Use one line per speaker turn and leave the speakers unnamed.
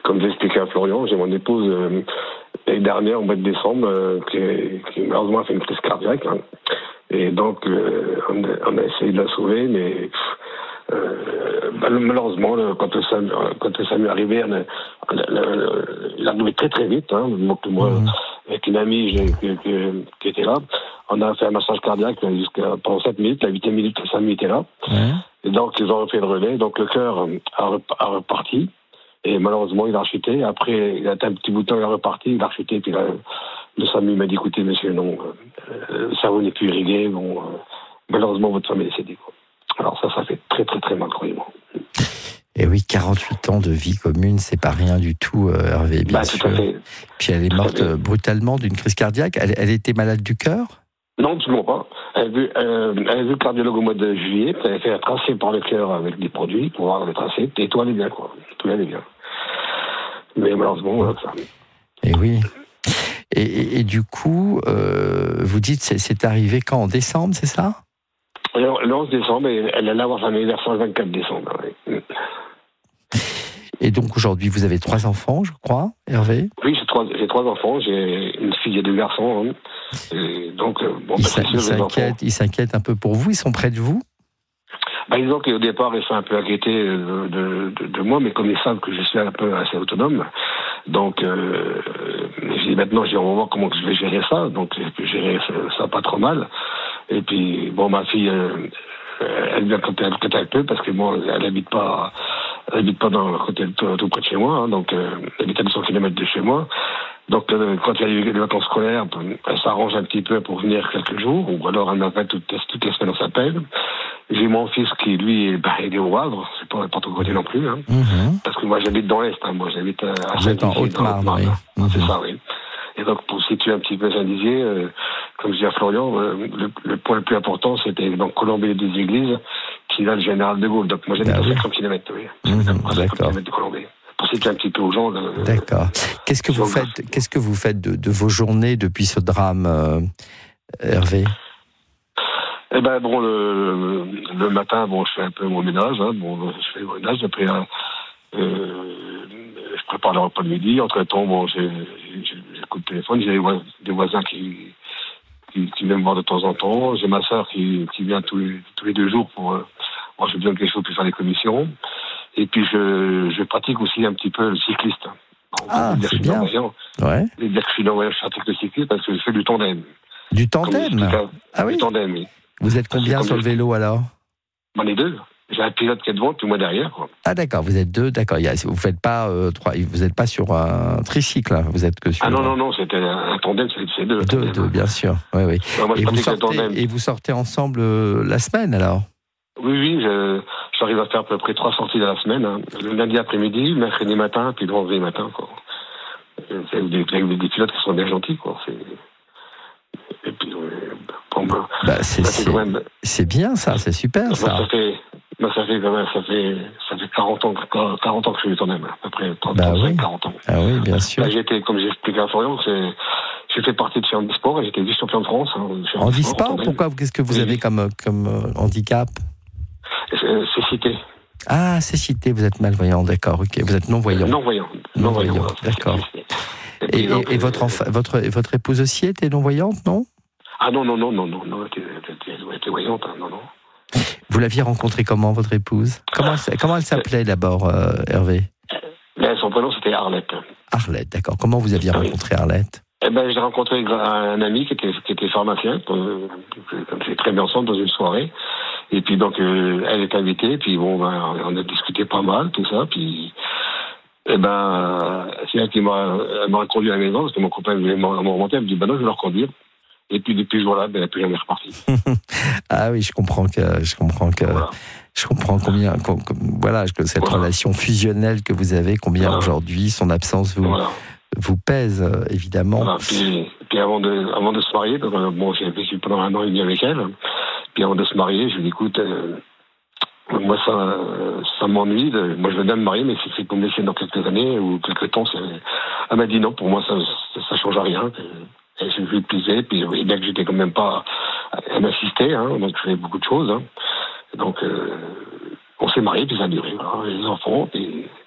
comme j'ai expliqué à Florian, j'ai mon épouse l'année dernière, au mois de décembre, qui malheureusement a fait une crise cardiaque. Hein. Et donc, on a essayé de la sauver, mais malheureusement, quand le SAMU est arrivé, il a arrivé très très vite. Hein. Donc moi, avec une amie qui était là, on a fait un massage cardiaque pendant 7 minutes. La 8e minute, le SAMU était là. Et donc, ils ont refait le relais. Donc, le cœur a reparti. Et malheureusement, il a rechuté. Après, il a été un petit bout de temps, il a reparti, il a rechuté. Puis là, le SAMU m'a dit, écoutez, monsieur, non, le cerveau n'est plus irrigué. Bon, malheureusement, votre femme est décédée. Quoi. Alors ça fait très, très, très mal, croyez-moi.
Et oui, 48 ans de vie commune, c'est pas rien du tout, Hervé, bien sûr. Tout à fait. Puis elle est morte brutalement d'une crise cardiaque. Elle était malade du cœur ?
Non, absolument pas. Elle a vu le cardiologue au mois de juillet, puis elle a fait un tracé par le cœur avec des produits pour voir les tracés, et tout allait bien, quoi. Tout allait bien. Mais malheureusement, voilà ça.
Et oui. Et du coup, vous dites, c'est arrivé quand ? En décembre, c'est ça ?
Le 11 décembre, et elle allait avoir son anniversaire le 24 décembre. Oui.
Et donc aujourd'hui, vous avez 3 enfants, je crois, Hervé ?
Oui, j'ai 3 enfants. J'ai une fille et 2 garçons. Hein. Et donc,
ils s'inquiètent un peu pour vous. Ils sont près de vous ?
Disons qu'au départ, ils sont un peu inquiétés de moi, mais comme ils savent que je suis un peu assez autonome, donc maintenant, on va voir comment je vais gérer ça. Donc, je peux gérer ça pas trop mal. Et puis, bon, ma fille, elle vient quand elle peut, parce que bon, elle habite pas dans le côté tout près de chez moi, hein, donc elle habite à 200 km de chez moi. Donc quand il y a eu les vacances scolaires, elle s'arrange un petit peu pour venir quelques jours, ou alors elle m'appelle toutes les semaines, on s'appelle. J'ai mon fils qui, lui, il est au Havre, c'est pas n'importe côté non plus, hein, parce que moi j'habite dans l'Est, hein, moi j'habite à
Saint-Dizier. Vous êtes en Haute-Marne, oui.
C'est ça, oui. Et donc, pour situer un petit peu Saint-Dizier, comme je dis à Florian, le point le plus important, c'était dans Colombey des Églises, qui est là le général de Gaulle. Donc, moi, j'habite à 50 km, oui. À 50 km de Colombey. Pour situer un petit peu aux gens.
D'accord. Qu'est-ce que vous faites de vos journées depuis ce drame, Hervé ?
Eh ben, bon, le matin, bon, je fais un peu mon ménage, hein. Bon, je fais mon ménage, après, je prépare le repas de midi. Entre-temps, bon, j'écoute le téléphone. J'ai des voisins qui viennent me voir de temps en temps. J'ai ma sœur qui vient tous les 2 jours pour... moi, j'ai besoin de quelque chose pour faire les commissions. Et puis, je pratique aussi un petit peu le cycliste.
C'est bien.
Ouais. Et dire que je suis dans voyage, je pratique le cycliste parce que je fais du tandem.
Du tandem ? Ah oui.
Du tandem, oui.
Vous êtes combien sur le vélo, alors ?
On est 2. J'ai un pilote qui est devant, puis moi derrière, quoi.
Ah d'accord, vous êtes 2, d'accord. Vous faites pas 3, vous n'êtes pas sur un tricycle, hein. Vous êtes que sur...
Ah non, c'était un tandem, c'est 2.
2, bien sûr, oui.
Ouais, moi,
et vous sortez ensemble la semaine, alors ?
Oui, j'arrive à faire à peu près 3 sorties dans la semaine. Hein. Le lundi après-midi, le mercredi matin, puis le vendredi matin, quoi. C'est des pilotes qui sont bien gentils, quoi. Et puis,
c'est bien, ça, c'est super, ça.
Ça fait 40 ans que je suis tandem, à peu près 40 ans.
Ah oui, bien sûr.
Là, comme j'ai expliqué à Florian, j'ai fait partie de chez Handisport et j'étais vice-champion de France. Hein,
Handisport, pourquoi ? Qu'est-ce que vous avez comme handicap ?
Cécité.
Ah, cécité, vous êtes malvoyant, d'accord, ok. Vous êtes non-voyant.
Non-voyant,
d'accord. Et votre épouse aussi était non-voyante, non ?
Ah non, elle était voyante, hein, non.
Vous l'aviez rencontrée comment, votre épouse ? Comment elle s'appelait d'abord, Hervé ?
Son prénom, c'était Arlette.
Arlette, d'accord. Comment vous aviez rencontré Arlette ?
J'ai rencontré un ami qui était pharmacien, comme j'ai très bien ensemble dans une soirée. Et puis donc, elle est invitée, puis bon, on a discuté pas mal, tout ça, puis... c'est elle qui m'a conduit à la maison, parce que mon copain voulait me remonter, elle me dit, non, je vais le reconduire. Et puis depuis ce jour-là, elle n'est plus jamais repartie.
Ah oui, je comprends combien, que cette relation fusionnelle que vous avez, combien aujourd'hui son absence vous pèse, évidemment.
Voilà. Puis avant de se marier, j'ai vécu pendant 1 an et demi avec elle. Puis avant de se marier, je lui ai dit, écoute, moi ça m'ennuie. Moi je veux bien me marier, mais si c'est pour me laisser dans quelques années ou quelques temps, elle m'a dit non, pour moi ça change à rien. Et je lui ai plaisé, puis je voyais bien que j'étais quand même pas... Elle m'assistait, hein, donc je faisais beaucoup de choses. Hein. Donc, on s'est mariés, puis ça a duré. Voilà, les enfants, puis